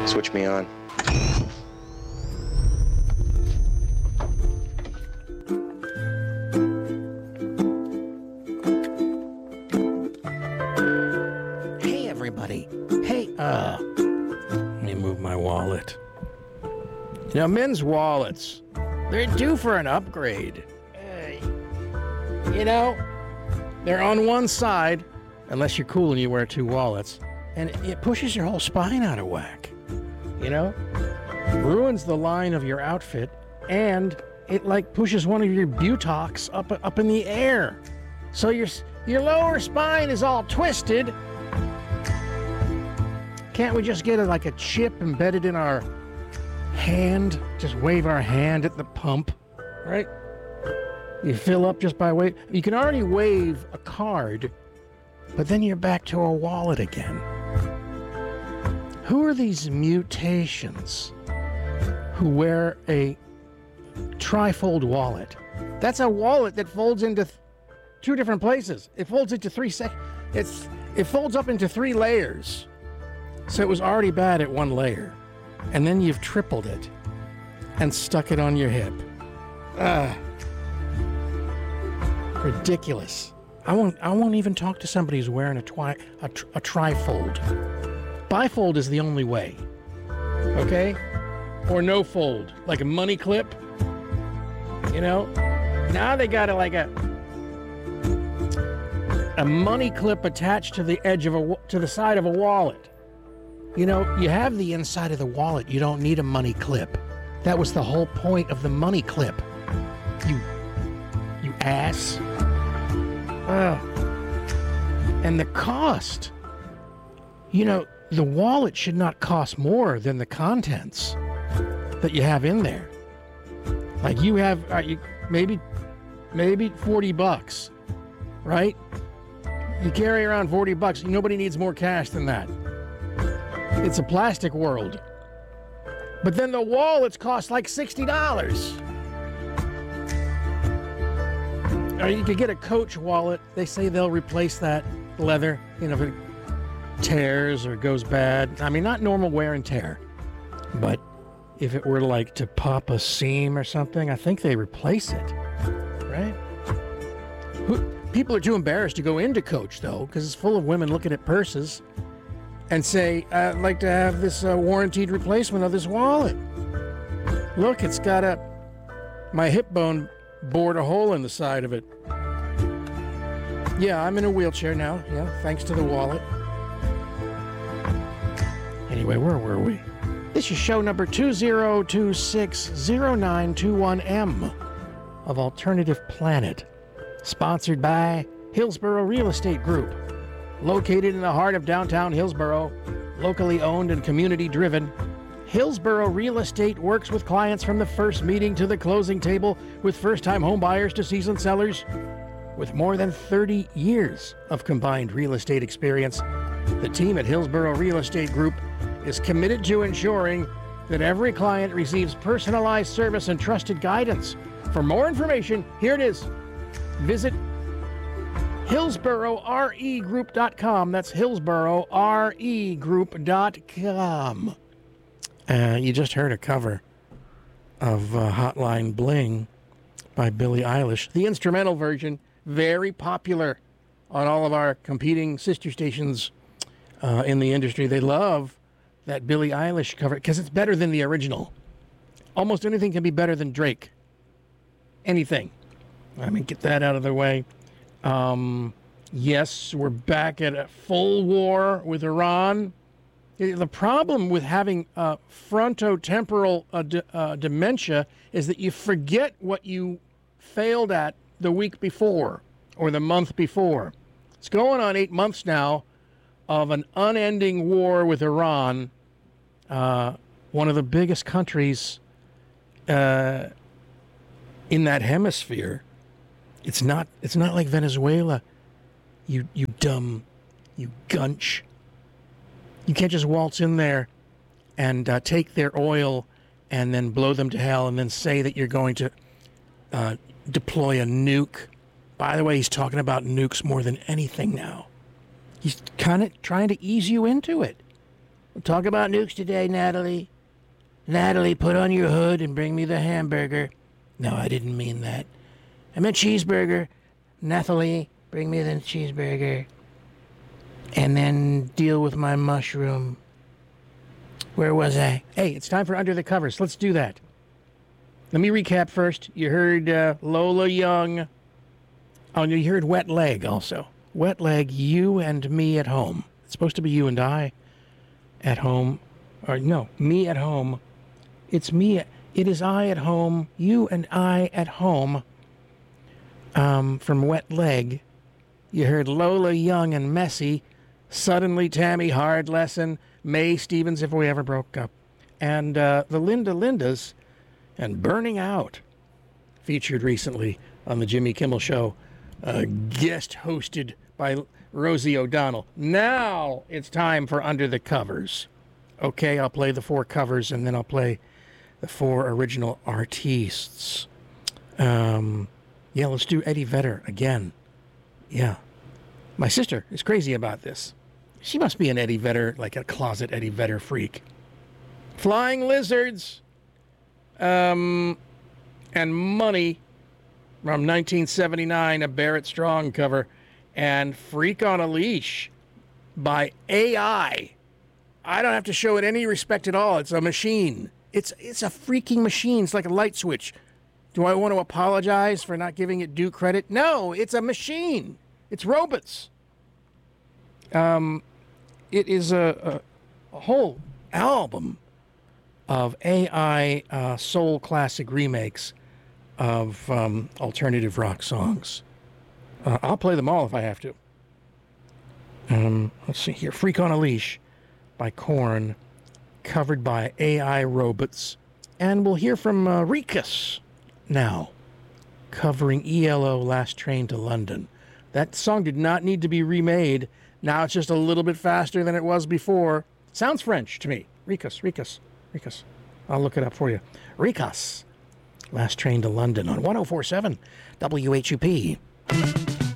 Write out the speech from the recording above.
Switch me on. Hey, everybody. Hey, let me move my wallet. You know, men's wallets, they're due for an upgrade. You know, they're on one side, unless you're cool and you wear two wallets, and it pushes your whole spine out of whack. You know? Ruins the line of your outfit, and it like pushes one of your buttocks up in the air. So your lower spine is all twisted. Can't we just get a chip embedded in our hand? Just wave our hand at the pump, right? You fill up just by wave. You can already wave a card, but then you're back to a wallet again. Who are these mutations who wear a trifold wallet? That's a wallet that folds into two different places. It folds into it folds up into 3 layers. So it was already bad at 1 layer. And then you've tripled it and stuck it on your hip. Ridiculous. I won't even talk to somebody who's wearing a trifold. Bifold is the only way. Okay? Or no fold, like a money clip. You know? Now they got a money clip attached to the edge to the side of a wallet. You know, you have the inside of the wallet. You don't need a money clip. That was the whole point of the money clip. You ass. And the cost. You know, the wallet should not cost more than the contents that you have in there. Like you have maybe $40, right? You carry around $40. Nobody needs more cash than that. It's a plastic world. But then the wallets cost like $60. Or you could get a Coach wallet. They say they'll replace that leather, you know, if it tears or goes bad. I mean, not normal wear and tear. But if it were like to pop a seam or something, I think they replace it, right? People are too embarrassed to go into Coach, though, because it's full of women looking at purses and say, I'd like to have this warranted replacement of this wallet. Look, it's got my hip bone bored a hole in the side of it. Yeah, I'm in a wheelchair now, yeah, thanks to the wallet. Anyway, where were we? This is show number 20260921M of Alternative Planet, sponsored by Hillsborough Real Estate Group. Located in the heart of downtown Hillsborough, locally owned and community driven, Hillsborough Real Estate works with clients from the first meeting to the closing table with first-time home buyers to seasoned sellers. With more than 30 years of combined real estate experience, the team at Hillsborough Real Estate Group is committed to ensuring that every client receives personalized service and trusted guidance. For more information, here it is. Visit HillsboroughREgroup.com. That's HillsboroughREgroup.com. You just heard a cover of Hotline Bling by Billie Eilish. The instrumental version, very popular on all of our competing sister stations in the industry. They love that Billie Eilish cover because it's better than the original. Almost anything can be better than Drake. Anything. I mean, get that out of the way. Yes, we're back at a full war with Iran. The problem with having frontotemporal dementia is that you forget what you failed at the week before or the month before. It's going on 8 months now of an unending war with Iran, one of the biggest countries in that hemisphere. It's not like Venezuela, you dumb, you gunch. You can't just waltz in there and take their oil and then blow them to hell and then say that you're going to deploy a nuke. By the way, he's talking about nukes more than anything now. He's kind of trying to ease you into it. We'll talk about nukes today, Natalie. Natalie, put on your hood and bring me the hamburger. No, I didn't mean that. I meant cheeseburger. Nathalie, bring me the cheeseburger. And then deal with my mushroom. Where was I? Hey, it's time for Under the Covers. Let's do that. Let me recap first. You heard Lola Young. Oh, you heard Wet Leg also. Wet Leg, You and Me at Home. It's supposed to be You and I at home. Or no, Me at Home. It's me. It is I at home. You and I at home. From Wet Leg. You heard Lola Young and Messy. Suddenly Tammy Hard Lesson. May Stevens, If We Ever Broke Up. And the Linda Lindas and Burning Out. Featured recently on the Jimmy Kimmel Show. Guest hosted by Rosie O'Donnell. Now it's time for Under the Covers. Okay, I'll play the 4 covers and then I'll play the 4 original artists. Yeah, let's do Eddie Vedder again. Yeah. My sister is crazy about this. She must be an Eddie Vedder, like a closet Eddie Vedder freak. Flying Lizards and Money from 1979, a Barrett Strong cover, and Freak on a Leash by AI. I don't have to show it any respect at all. It's a machine. It's a freaking machine. It's like a light switch. Do I want to apologize for not giving it due credit? No, it's a machine. It's robots. It is a whole album of AI soul classic remakes of alternative rock songs. I'll play them all if I have to. Let's see here. Freak on a Leash by Korn, covered by AI robots. And we'll hear from Rikus now, covering ELO Last Train to London. That song did not need to be remade. Now it's just a little bit faster than it was before. Sounds French to me. Rikus. I'll look it up for you. Rikus, Last Train to London on 104.7 WHUP.